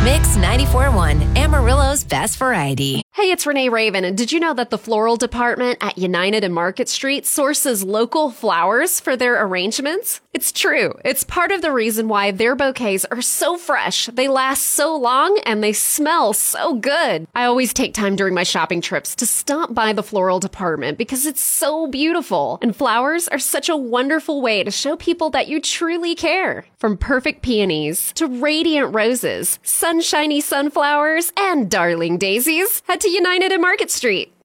Mix 94.1, Amarillo's best variety. Hey, it's Renee Raven, and did you know that the floral department at United and Market Street sources local flowers for their arrangements? It's true. It's part of the reason why their bouquets are so fresh, they last so long, and they smell so good. I always take time during my shopping trips to stop by the floral department because it's so beautiful, and flowers are such a wonderful way to show people that you truly care. From perfect peonies to radiant roses, sunshiny sunflowers, and darling daisies, head to United and Market Street.